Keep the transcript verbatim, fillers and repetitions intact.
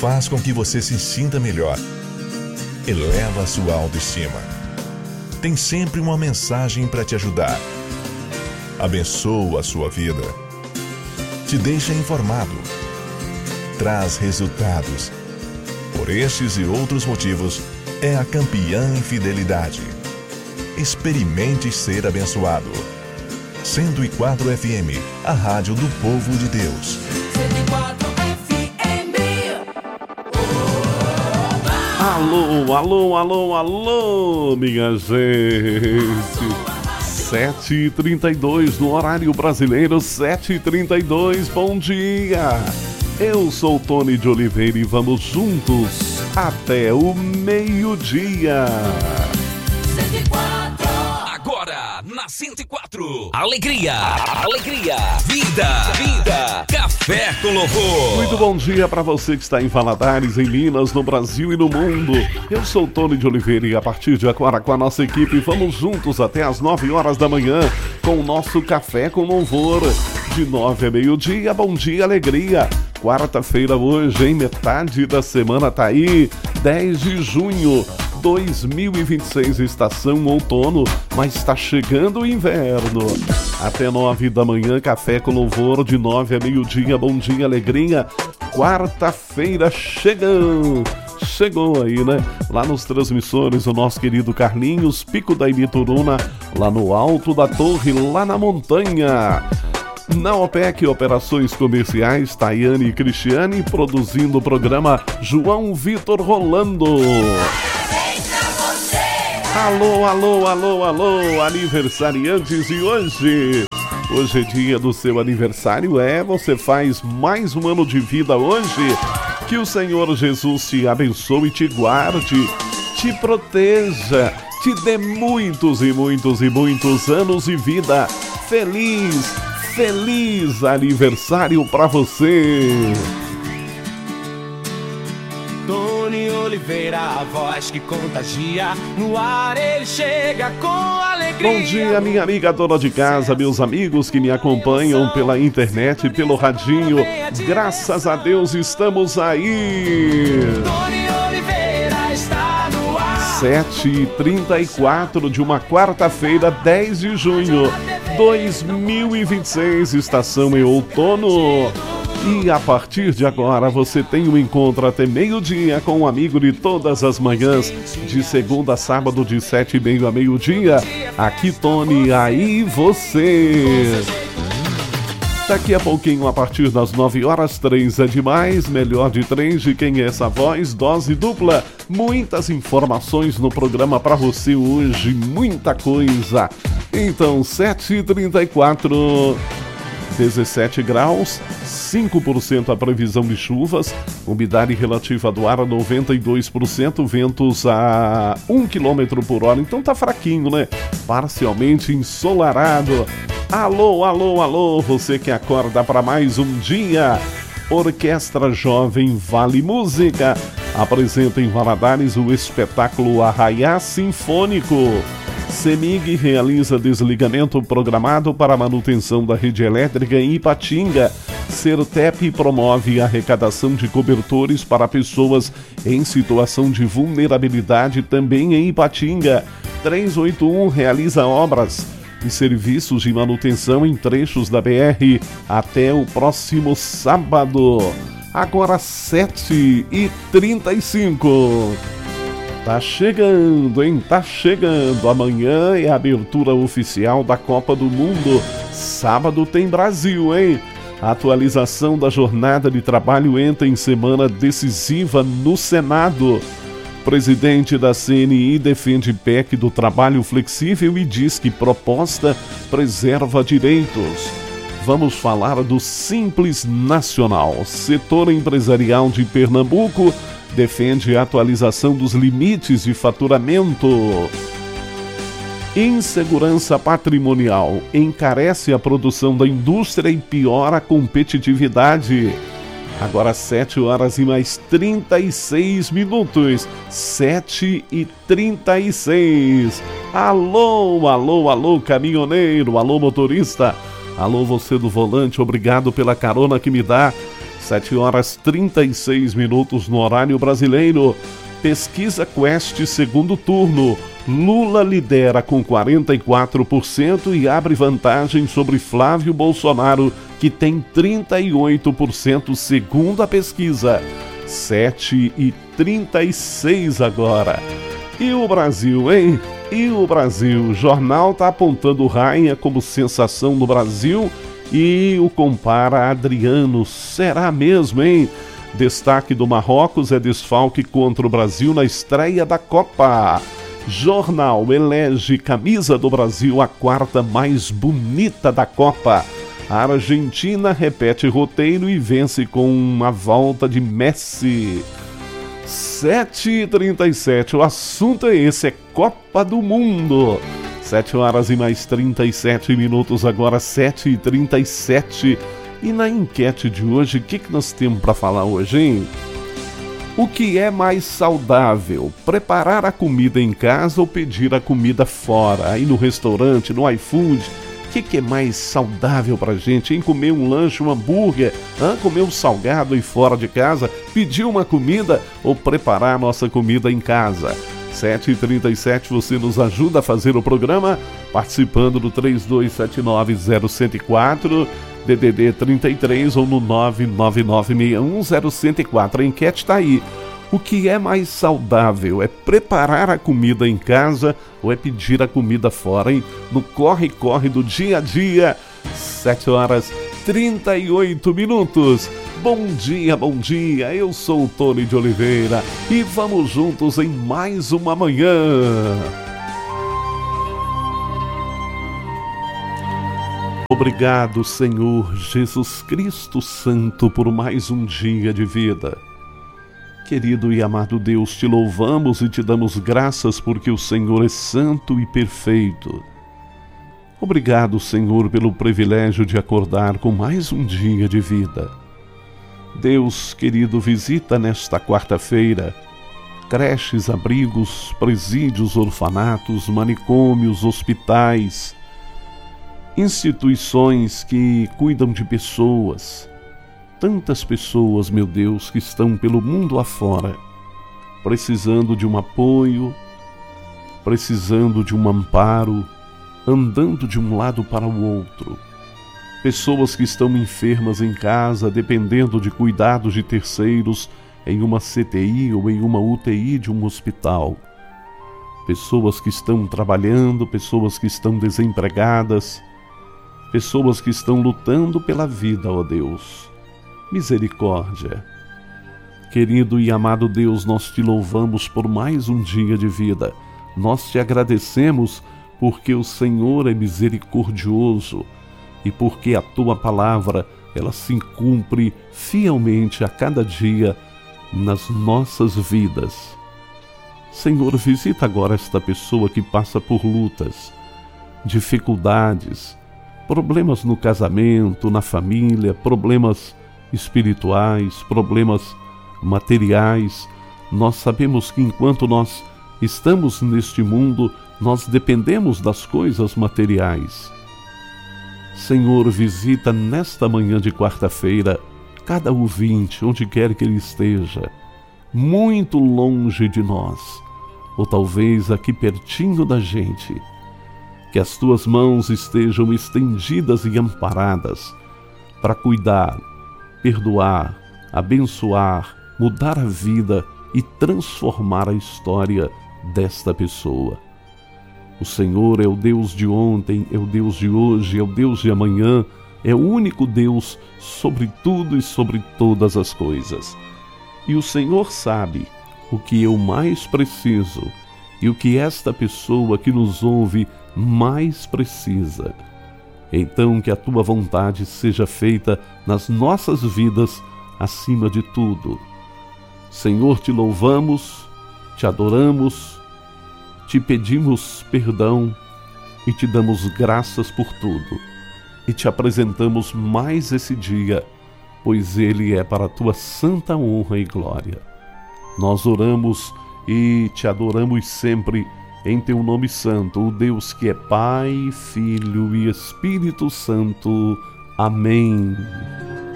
faz com que você se sinta melhor, eleva a sua autoestima. Tem sempre uma mensagem para te ajudar. Abençoa a sua vida. Te deixa informado. Traz resultados. Por estes e outros motivos, é a campeã em fidelidade. Experimente ser abençoado. cento e quatro F M, a rádio do povo de Deus. cento e quatro F M. Alô, alô, alô, alô, minha gente. sete e trinta e dois no horário brasileiro, sete e trinta e dois, bom dia. Eu sou Tony de Oliveira e vamos juntos até o meio-dia. cento e quatro. Agora, na cento e quatro, alegria, alegria, vida, vida, café com louvor. Muito bom dia para você que está em Valadares, em Minas, no Brasil e no mundo. Eu sou Tony de Oliveira e a partir de agora com a nossa equipe vamos juntos até as nove horas da manhã com o nosso café com louvor. De nove a meio-dia, bom dia, alegria. Quarta-feira hoje, em metade da semana tá aí, dez de junho. dois mil e vinte e seis, estação outono, mas está chegando o inverno. Até nove da manhã, café com louvor, de nove a meio-dia, bom dia, alegria. Quarta-feira chegando. Chegou aí, né? Lá nos transmissores, o nosso querido Carlinhos, Pico da Ibituruna, lá no alto da torre, lá na montanha. Na OPEC, Operações Comerciais, Tayane e Cristiane, produzindo o programa João Vitor Rolando. Alô, alô, alô, alô, aniversariantes, e hoje, hoje é dia do seu aniversário, é, você faz mais um ano de vida hoje, que o Senhor Jesus te abençoe, te guarde, te proteja, te dê muitos e muitos e muitos anos de vida, feliz, feliz aniversário pra você. Tony Oliveira, a voz que contagia, no ar ele chega com alegria. Bom dia, minha amiga dona de casa, meus amigos que me acompanham pela internet, pelo radinho. Graças a Deus estamos aí. Tony Oliveira está no ar. sete e trinta e quatro de uma quarta-feira, dez de junho, dois mil e vinte e seis, estação em outono. E a partir de agora você tem um encontro até meio-dia com um amigo de todas as manhãs, de segunda a sábado, de sete e meia a meio-dia. Aqui, Tony, aí você. Daqui a pouquinho, a partir das nove horas, três é demais, melhor de três, de quem é essa voz, dose dupla. Muitas informações no programa para você hoje, muita coisa. Então, sete e trinta e quatro, dezessete graus, cinco por cento a previsão de chuvas, umidade relativa do ar a noventa e dois por cento, ventos a um quilômetro por hora, então tá fraquinho, né? Parcialmente ensolarado. Alô, alô, alô, você que acorda para mais um dia. Orquestra Jovem Vale Música apresenta em Valadares o espetáculo Arraiá Sinfônico. CEMIG realiza desligamento programado para manutenção da rede elétrica em Ipatinga. Sertep promove a arrecadação de cobertores para pessoas em situação de vulnerabilidade também em Ipatinga. trezentos e oitenta e um realiza obras e serviços de manutenção em trechos da B R até o próximo sábado. Agora sete e trinta e cinco. Tá chegando, hein? Tá chegando. Amanhã é a abertura oficial da Copa do Mundo. Sábado tem Brasil, hein? A atualização da jornada de trabalho entra em semana decisiva no Senado. Presidente da C N I defende P E C do trabalho flexível e diz que proposta preserva direitos. Vamos falar do Simples Nacional. Setor empresarial de Pernambuco defende a atualização dos limites de faturamento. Insegurança patrimonial encarece a produção da indústria e piora a competitividade. Agora sete horas e mais trinta e seis minutos. sete e trinta e seis. Alô, alô, alô, caminhoneiro, alô, motorista. Alô, você do volante, obrigado pela carona que me dá. sete horas e trinta e seis minutos no horário brasileiro. Pesquisa Quest segundo turno. Lula lidera com quarenta e quatro por cento e abre vantagem sobre Flávio Bolsonaro, que tem trinta e oito por cento segundo a pesquisa. sete e trinta e seis agora. E o Brasil, hein? E o Brasil? O jornal está apontando Rainha como sensação no Brasil e o compara a Adriano. Será mesmo, hein? Destaque do Marrocos é desfalque contra o Brasil na estreia da Copa. Jornal elege camisa do Brasil a quarta mais bonita da Copa. A Argentina repete roteiro e vence com uma volta de Messi. sete e trinta e sete, o assunto é esse, é Copa do Mundo. sete horas e mais trinta e sete minutos, agora sete e trinta e sete. E na enquete de hoje, o que, que nós temos para falar hoje, hein? O que é mais saudável? Preparar a comida em casa ou pedir a comida fora? Aí no restaurante, no iFood, o que, que é mais saudável pra gente, hein? Comer um lanche, um hambúrguer, hein? Comer um salgado aí fora de casa, pedir uma comida ou preparar a nossa comida em casa? sete e trinta e sete, você nos ajuda a fazer o programa participando do três dois sete nove zero um zero quatro, D D D trinta e três ou no nove nove nove seis um zero um zero quatro. A enquete está aí. O que é mais saudável? É preparar a comida em casa ou é pedir a comida fora, hein? No corre-corre do dia a dia, sete horas e trinta e oito minutos. Bom dia, bom dia, eu sou o Tony de Oliveira e vamos juntos em mais uma manhã. Obrigado, Senhor Jesus Cristo Santo, por mais um dia de vida. Querido e amado Deus, te louvamos e te damos graças porque o Senhor é santo e perfeito. Obrigado, Senhor, pelo privilégio de acordar com mais um dia de vida. Deus querido, visita nesta quarta-feira creches, abrigos, presídios, orfanatos, manicômios, hospitais, instituições que cuidam de pessoas. Tantas pessoas, meu Deus, que estão pelo mundo afora, precisando de um apoio, precisando de um amparo, andando de um lado para o outro. Pessoas que estão enfermas em casa, dependendo de cuidados de terceiros em uma C T I ou em uma U T I de um hospital. Pessoas que estão trabalhando, pessoas que estão desempregadas, pessoas que estão lutando pela vida, ó Deus. Misericórdia. Querido e amado Deus, nós te louvamos por mais um dia de vida. Nós te agradecemos porque o Senhor é misericordioso e porque a tua palavra, ela se cumpre fielmente a cada dia nas nossas vidas. Senhor, visita agora esta pessoa que passa por lutas, dificuldades, problemas no casamento, na família, problemas espirituais, problemas materiais. Nós sabemos que enquanto nós estamos neste mundo, nós dependemos das coisas materiais. Senhor, visita nesta manhã de quarta-feira cada ouvinte, onde quer que ele esteja, muito longe de nós, ou talvez aqui pertinho da gente. Que as tuas mãos estejam estendidas e amparadas para cuidar, perdoar, abençoar, mudar a vida e transformar a história desta pessoa. O Senhor é o Deus de ontem, é o Deus de hoje, é o Deus de amanhã, é o único Deus sobre tudo e sobre todas as coisas. E o Senhor sabe o que eu mais preciso e o que esta pessoa que nos ouve mais precisa. Então que a tua vontade seja feita nas nossas vidas acima de tudo. Senhor, te louvamos, te adoramos, te pedimos perdão e te damos graças por tudo. E te apresentamos mais esse dia, pois ele é para a tua santa honra e glória. Nós oramos e te adoramos sempre em teu nome santo, o Deus que é Pai, Filho e Espírito Santo. Amém.